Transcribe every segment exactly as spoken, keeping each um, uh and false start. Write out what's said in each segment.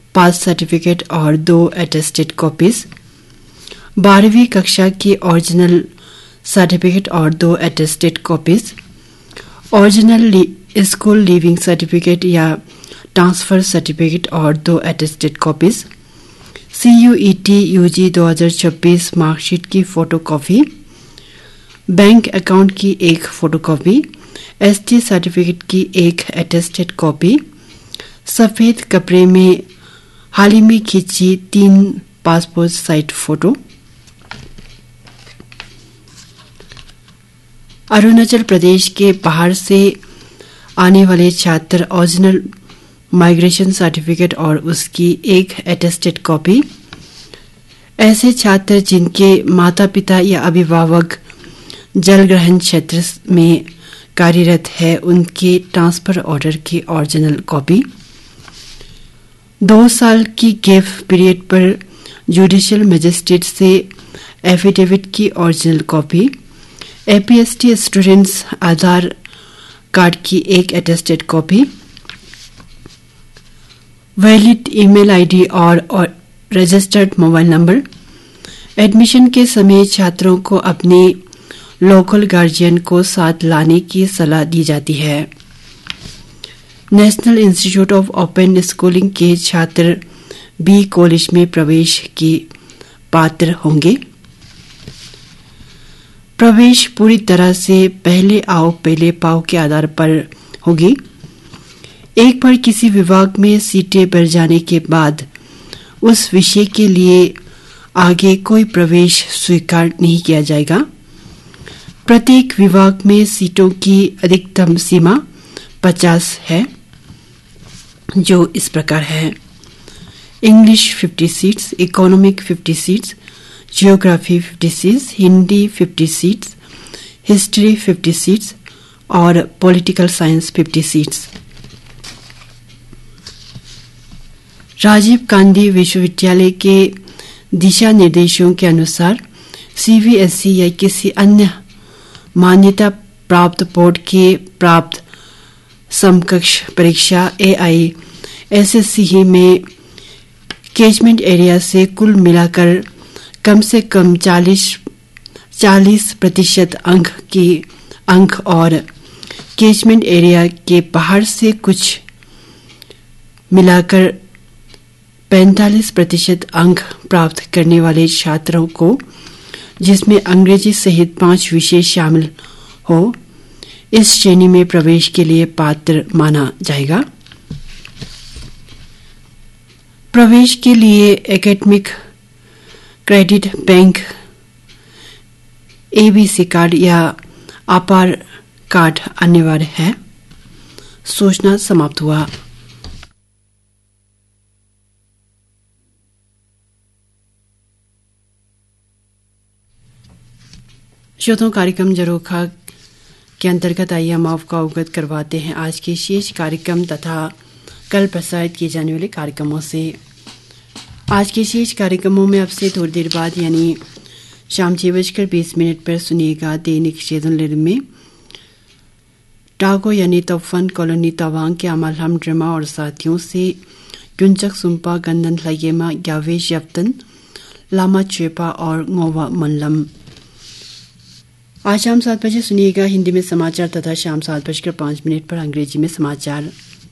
पास certificate और दो attested copies. बारहवीं कक्षा की ओरिजिनल सर्टिफिकेट और दो attested copies. Original school leaving certificate या ट्रांसफर सर्टिफिकेट और दो attested copies. C you E T U जी दो हज़ार छब्बीस मार्कशीट की फोटोकॉपी। बैंक अकाउंट की एक फोटोकॉपी। एस टी सर्टिफिकेट की एक अटेस्टेड कॉपी। सफेद कपड़े में हाल ही में खींची तीन passport size photo. Arunachal Pradesh के बाहर से आने वाले छात्र ओरिजिनल माइग्रेशन सर्टिफिकेट और उसकी एक अटेस्टेड कॉपी। ऐसे छात्र जिनके माता पिता या अभिभावक जल ग्रहण क्षेत्र में कार्यरत है उनके ट्रांसफर ऑर्डर की ओरिजिनल कॉपी। दो साल की गैप पीरियड पर जुडिशियल मजिस्ट्रेट से एफिडेविट की ओरिजिनल कॉपी। एपीएसटी स्टूडेंट्स आधार कार्ड की एक attested copy. Valid email ID और, और रजिस्टर्ड मोबाइल नंबर। एडमिशन के समय छात्रों को अपने लोकल गार्जियन को साथ लाने की सलाह दी जाती है। National institute of open schooling के छात्र बी कॉलेज में प्रवेश की पात्र होंगे। प्रवेश पूरी तरह से पहले आओ पहले पाओ के आधार पर होगी। एक बार किसी विभाग में सीटें बढ़ जाने के बाद उस विषय के लिए आगे कोई प्रवेश स्वीकार नहीं किया जाएगा। प्रत्येक विभाग में सीटों की अधिकतम सीमा पचास है, जो इस प्रकार है। इंग्लिश पचास सीट्स, इकोनॉमिक पचास सीट्स, जियोग्राफी पचास सीट्स, हिंदी पचास सीट्स, हिस्ट्री पचास सीट्स और पॉलिटिकल साइंस पचास सीट्स। राजीव गांधी विश्वविद्यालय के दिशा निर्देशों के अनुसार सीबीएसई या किसी अन्य मान्यता प्राप्त बोर्ड के प्राप्त समकक्ष परीक्षा एआई एसएससी में कैचमेंट एरिया से कुल मिलाकर कम से कम चालीस प्रतिशत अंक की अंक और कैचमेंट एरिया के बाहर से कुछ मिलाकर पैंतालीस प्रतिशत अंक प्राप्त करने वाले छात्रों को, जिसमें अंग्रेजी सहित पांच विषय शामिल हो, इस श्रेणी में प्रवेश के लिए पात्र माना जाएगा। प्रवेश के लिए academic credit bank ABC card या अपार कार्ड अनिवार्य है। सूचना समाप्त हुआ। श्रोताओं, कार्यक्रम जरोखा के अंतर्गत आइए हम आपको अवगत करवाते हैं आज के शेष कार्यक्रम तथा कल प्रसारित किए जाने वाले कार्यक्रमों से। आज के शेष कार्यक्रमों में अब से थोड़ी देर बाद यानी शाम छह बजकर बीस मिनट पर सुनिएगा दैनिक शेदन में टागो यानी तोफन कॉलोनी तवांग के अमलहम ड्रामा और साथियों से गुंचक सुम्पा गंदन लयेमा यावेश यफ्तन लामा चेपा और गोवा मल्लम। आज शाम सात बजे सुनिएगा हिंदी में समाचार तथा शाम सात बजकर पांच मिनट पर अंग्रेजी में समाचार।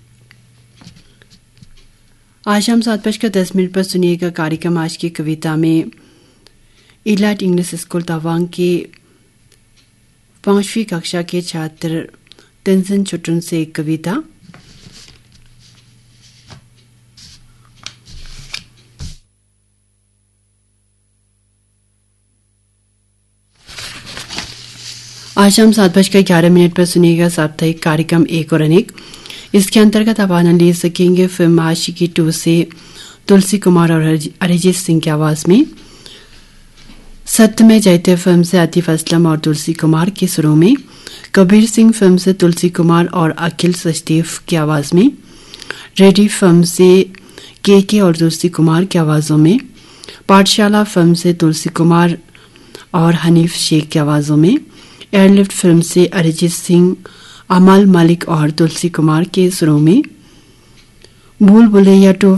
आज शाम सात बजकर दस मिनट पर सुनिएगा कार्यक्रम आज की कविता में इलाट इंग्लिश स्कूल तवांग के पांचवी कक्षा के छात्र तेंसन चुटुन से एक कविता। आज शाम सात बजकर ग्यारह मिनट पर सुनिएगा साप्ताहिक कार्यक्रम एक और अनेक। इसके अंतर्गत आप आनंद ले सकेंगे फिल्म आशिकी टू से तुलसी कुमार और अरिजीत सिंह की आवाज में, सत्य में जयते फिल्म से आतिफ असलम और तुलसी कुमार के सुरों में, कबीर सिंह फिल्म से तुलसी कुमार और अखिल सचदेव की आवाज में, रेडी फिल्म से के के और तुलसी कुमार की आवाजों में, पाठशाला फिल्म से तुलसी कुमार और हनीफ शेख की आवाजों में, एयरलिफ्ट फिल्म से अरिजीत सिंह, अमाल मलिक और तुलसी कुमार के सुरों में, भूल भुलैया टू